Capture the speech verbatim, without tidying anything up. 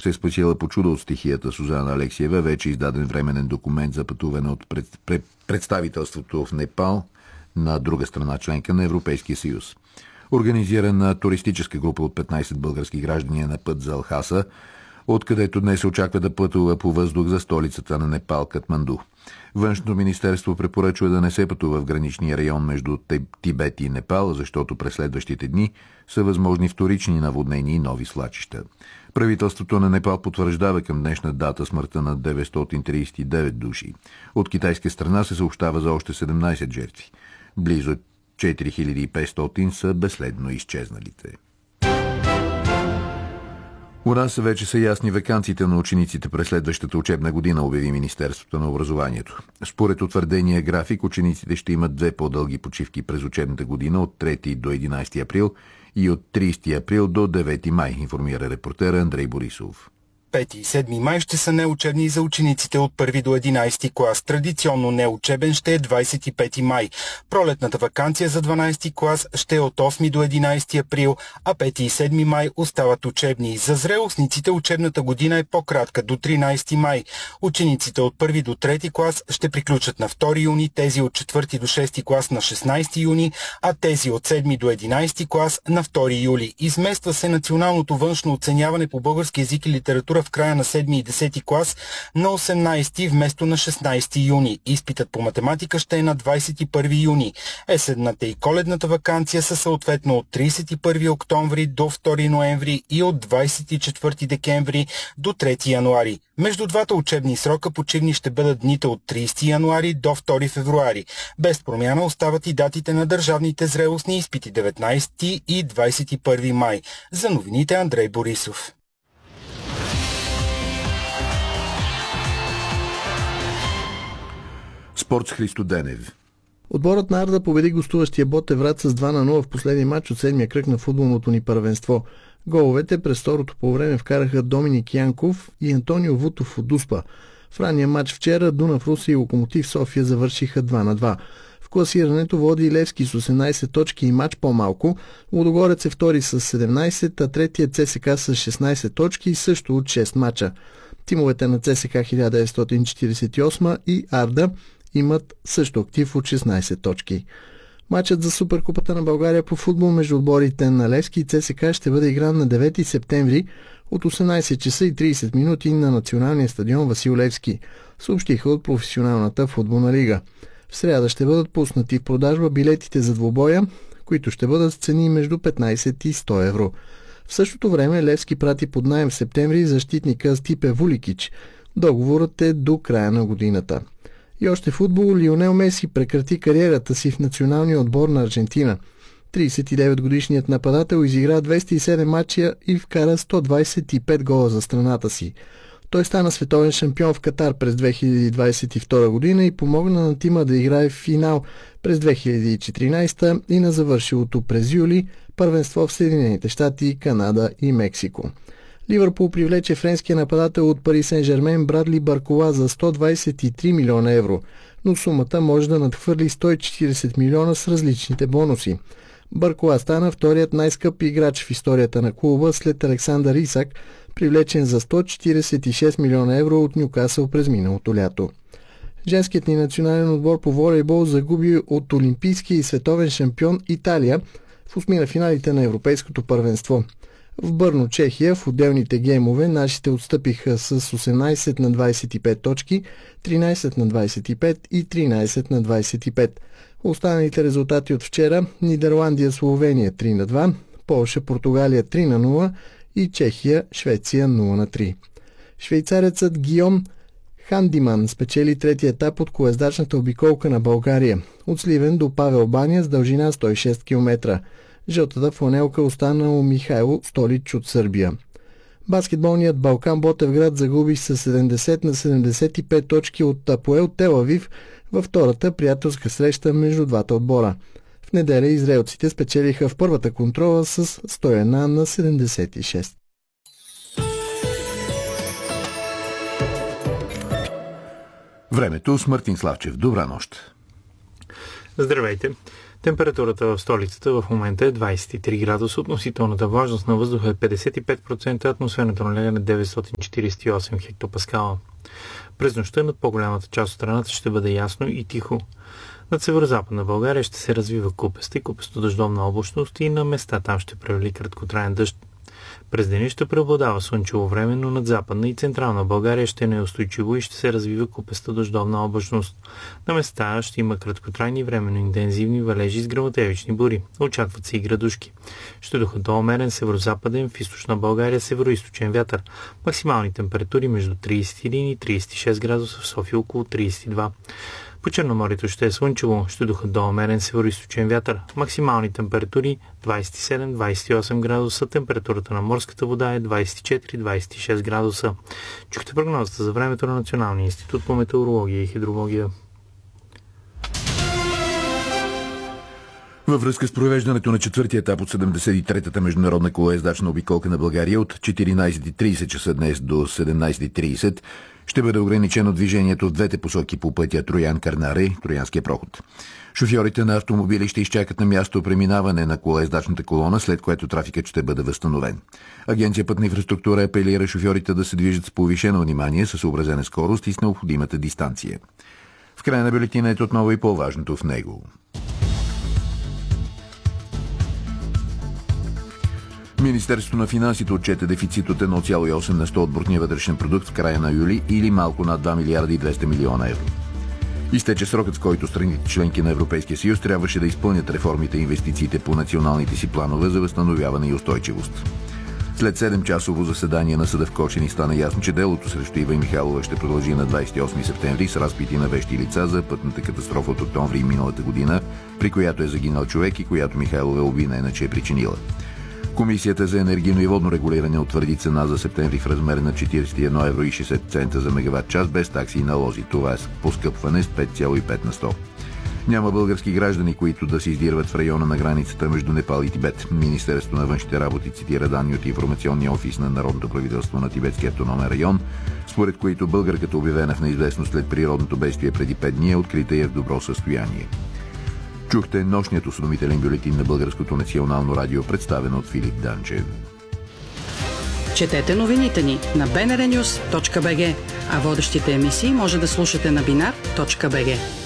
се е спасила по чудо от стихията Сузана Алексиева, вече издаден временен документ за пътуване от пред, пред, представителството в Непал на друга страна, членка на Европейския съюз. Организирана туристическа група от петнайсет български граждани е на път за Лхаса, откъдето днес се очаква да пътува по въздух за столицата на Непал, Катманду. Външното министерство препоръчва да не се пътува в граничния район между Тибет и Непал, защото през следващите дни са възможни вторични наводнения и нови свлачища. Правителството на Непал потвърждава към днешна дата смъртта на деветстотин трийсет и девет души. От китайска страна се съобщава за още седемнайсет жертви. Близо четири хиляди и петстотин са безследно изчезналите. У нас вече са ясни ваканциите на учениците през следващата учебна година, обяви Министерството на образованието. Според утвърдения график, учениците ще имат две по-дълги почивки през учебната година от трети до единайсети април и от трийсети април до девети май, информира репортера Андрей Борисов. пети и седми май ще са неучебни за учениците от първи до единайсети клас. Традиционно неучебен ще е двайсет и пети май. Пролетната ваканция за дванайсети клас ще е от осми до единайсети април, а пети и седми май остават учебни. За зрелостниците учебната година е по-кратка, до тринайсети май. Учениците от първи до трети клас ще приключат на втори юни, тези от четвърти до шести клас на шестнайсети юни, а тези от седми до единайсети клас на втори юли. Измества се националното външно оценяване по български език и литература в края на седми и десети клас на осемнайсети вместо на шестнайсети юни. Изпитът по математика ще е на двайсет и първи юни. Есенната и коледната ваканция са съответно от трийсет и първи октомври до втори ноември и от двайсет и четвърти декември до трети януари. Между двата учебни срока почивни ще бъдат дните от трийсети януари до втори февруари. Без промяна остават и датите на държавните зрелостни изпити деветнайсети и двайсет и първи май. За новините Андрей Борисов. Спорт с Христо Денев. Отборът на Арда победи гостуващия Ботевград с два на нула в последния матч от седмия кръг на футболното ни първенство. Головете през второто полувреме вкараха Доминик Янков и Антонио Вутов от Дуспа. В ранния матч вчера Дунав Русе и Локомотив София завършиха два на два. В класирането води Левски с осемнайсет точки и матч по-малко. Лудогорец е втори с седемнайсет, а третият ЦСКА с шестнайсет точки, също от шест мача. Тимовете на ЦСКА хиляда деветстотин четирийсет и осма и Арда имат също актив от шестнайсет точки. Матчът за Суперкупата на България по футбол между отборите на Левски и ЦСКА ще бъде игран на девети септември от осемнайсет часа и трийсет минути на националния стадион Васил Левски, съобщиха от професионалната футболна лига. В сряда ще бъдат пуснати в продажба билетите за двубоя, които ще бъдат с цени между петнайсет и сто евро. В същото време Левски прати под наем в септември защитника Стипе Вуликич. Договорът е до края на годината. И още футбол, Лионел Меси прекрати кариерата си в националния отбор на Аржентина. трийсет и девет годишният нападател изигра двеста и седем мача и вкара сто двайсет и пет гола за страната си. Той стана световен шампион в Катар през две хиляди двайсет и втора година и помогна на тима да играе в финал през две хиляди и четиринайсета и на завършилото през юли първенство в Съединените щати, Канада и Мексико. Ливърпул привлече френския нападател от Пари Сен-Жермен Брадли Баркола за сто двайсет и три милиона евро, но сумата може да надхвърли сто и четирийсет милиона с различните бонуси. Баркола стана вторият най-скъп играч в историята на клуба след Александър Исак, привлечен за сто четирийсет и шест милиона евро от Нюкасъл през миналото лято. Женският ни национален отбор по волейбол загуби от олимпийския и световен шампион Италия в осмина финалите на Европейското първенство. В Бърно, Чехия, в отделните геймове нашите отстъпиха с осемнайсет на двайсет и пет точки, тринайсет на двайсет и пет и тринайсет на двайсет и пет. Останалите резултати от вчера: Нидерландия, Словения три на два, Полша, Португалия три на нула и Чехия, Швеция нула на три. Швейцарецът Гийом Хандиман спечели третия етап от колездачната обиколка на България от Сливен до Павел баня с дължина сто и шест километра. Жълтата фланелка остана у Михайло Столич от Сърбия. Баскетболният Балкан Ботевград загуби с седемдесет на седемдесет и пет точки от Апоел Тел Авив във втората приятелска среща между двата отбора. В неделя израелците спечелиха в първата контрола с сто едно на седемдесет и шест. Времето с Мартин Славчев. Добра нощ. Здравейте! Температурата в столицата в момента е двадесет и три градуса, относителната влажност на въздуха е петдесет и пет процента, атмосферното налягане е деветстотин четиридесет и осем хектопаскала. През нощта над по-голямата част от страната ще бъде ясно и тихо. Над северо-западна България ще се развива купеста и купесто-дъждовна облачност и на места там ще превали краткотраен дъжд. През деня ще преобладава слънчево време, но над западна и централна България ще е неустойчиво и ще се развива купеста дъждовна облачност. На места ще има краткотрайни временно интензивни валежи с гръмотевични бури. Очакват се и градушки. Ще духат до умерен северо-западен, в източна България северо-источен вятър. Максимални температури между тридесет и един и тридесет и шест градуса, в София около тридесет и два. По Черноморието ще е слънчево, ще духат до умерен северо-источен вятър. Максимални температури двадесет и седем до двадесет и осем градуса, температурата на морската вода е двадесет и четири до двадесет и шест градуса. Чухте прогнозата за времето на Националния институт по метеорология и хидрология. Във връзка с провеждането на четвъртия етап от седемдесет и третата международна колоездачна обиколка на България от четиринадесет и тридесет часа днес до седемнадесет и тридесет ще бъде ограничено движението в двете посоки по пътя Троян-Кърнаре, Троянския проход. Шофьорите на автомобили ще изчакат на място преминаване на колоездачната колона, след което трафикът ще бъде възстановен. Агенция Пътна инфраструктура апелира шофьорите да се движат с повишено внимание, със съобразена скорост и с необходимата дистанция. В края на бюлетина е отново и по-важното в него. Министерството на финансите отчете дефицит от едно цяло и осем на сто от брутния вътрешен продукт в края на юли или малко над два милиарда и двеста милиона евро. Изтече срокът, с който страните членки на Европейския съюз трябваше да изпълнят реформите и инвестициите по националните си планове за възстановяване и устойчивост. След седемчасово заседание на съда в Кочени стана ясно, че делото срещу Ива Михайлова ще продължи на двадесет и осми септември с разпити на вещи лица за пътната катастрофа от октомври миналата година, при която е загинал човек и която Михайлова е обвинена, че е причинила. Комисията за енергийно и водно регулиране утвърди цена за септември в размер на четиридесет и едно евро и шестдесет цента за мегаватт час без такси и налози. Това е поскъпване с пет цяло и пет на сто. Няма български граждани, които да се издирват в района на границата между Непал и Тибет. Министерството на външните работи цитира данни от информационния офис на Народното правителство на Тибетския автономен район, според които българката, обявена в неизвестност след природното бедствие преди пет дни, е открита и е в добро състояние. Чухте нощният осведомителен бюлетин на Българското национално радио, представен от Филип Данчев. Четете новините ни на би ен ар нюз точка би джи, а водещите емисии може да слушате на бинар точка би джи.